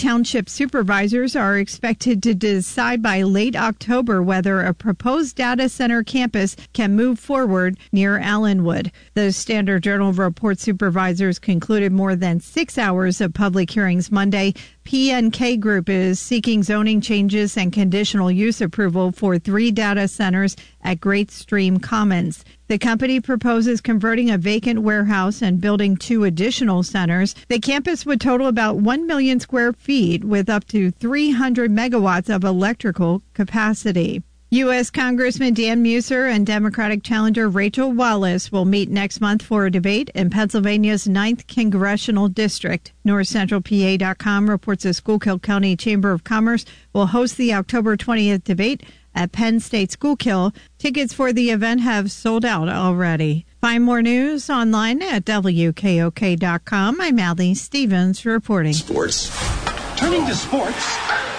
Township supervisors are expected to decide by late October whether a proposed data center campus can move forward near Allenwood. The Standard Journal reports supervisors concluded more than 6 hours of public hearings Monday. PNK Group is seeking zoning changes and conditional use approval for 3 data centers at Great Stream Commons. The company proposes converting a vacant warehouse and building 2 additional centers. The campus would total about 1 million square feet with up to 300 megawatts of electrical capacity. U.S. Congressman Dan Muser and Democratic challenger Rachel Wallace will meet next month for a debate in Pennsylvania's 9th Congressional District. NorthCentralPA.com reports the Schuylkill County Chamber of Commerce will host the October 20th debate at Penn State Schuylkill. Tickets for the event have sold out already. Find more news online at WKOK.com. I'm Allie Stevens reporting. Sports. Turning to sports.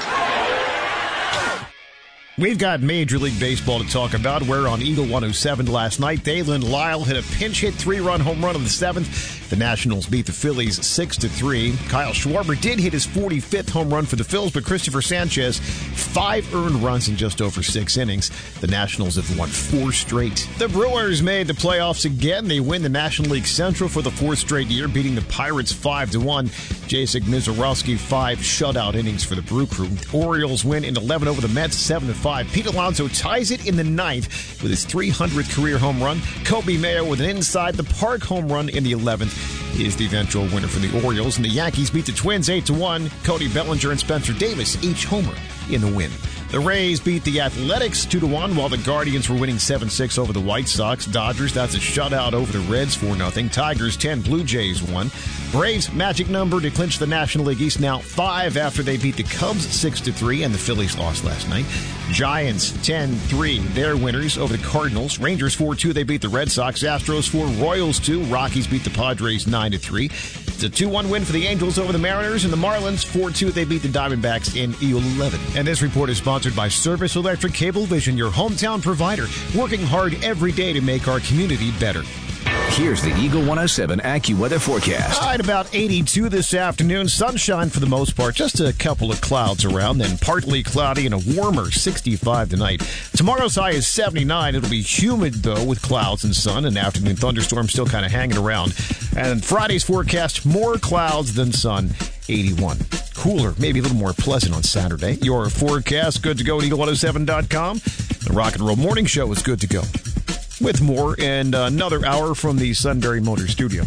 We've got Major League Baseball to talk about. We're on Eagle 107 last night. Dalen Lyle hit a pinch hit 3-run home run in the 7th. The Nationals beat the Phillies 6-3. Kyle Schwarber did hit his 45th home run for the Phils, but Christopher Sanchez, 5 earned runs in just over 6 innings. The Nationals have won 4 straight. The Brewers made the playoffs again. They win the National League Central for the 4th straight year, beating the Pirates 5-1. Jacek Mizorowski, 5 shutout innings for the Brew Crew. Orioles win in 11 over the Mets, 7-5. Pete Alonso ties it in the 9th with his 300th career home run. Kobe Mayo with an inside-the-park home run in the 11th is the eventual winner for the Orioles. And the Yankees beat the Twins 8-1. Cody Bellinger and Spencer Davis each homer in the win. The Rays beat the Athletics 2-1, while the Guardians were winning 7-6 over the White Sox. Dodgers, that's a shutout over the Reds 4-0. Tigers 10, Blue Jays 1. Braves magic number to clinch the National League East, now 5 after they beat the Cubs 6-3, and the Phillies lost last night. Giants 10-3, they're winners over the Cardinals. Rangers 4-2, they beat the Red Sox. Astros 4, Royals 2. Rockies beat the Padres 9-3. It's a 2-1 win for the Angels over the Mariners, and the Marlins 4-2, they beat the Diamondbacks in 11. And this report is sponsored by Service Electric Cablevision, your hometown provider, working hard every day to make our community better. Here's the Eagle 107 AccuWeather forecast. All right, about 82 this afternoon. Sunshine for the most part. Just a couple of clouds around. Then partly cloudy and a warmer 65 tonight. Tomorrow's high is 79. It'll be humid, though, with clouds and sun. An afternoon thunderstorm still kind of hanging around. And Friday's forecast, more clouds than sun, 81. Cooler, maybe a little more pleasant on Saturday. Your forecast, good to go at Eagle107.com. The Rock and Roll Morning Show is good to go. With more and another hour from the Sunbury Motor Studio.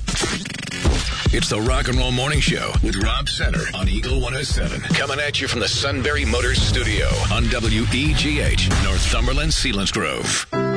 It's the Rock and Roll Morning Show with Rob Center on Eagle 107. Coming at you from the Sunbury Motors Studio on WEGH, Northumberland, Selinsgrove.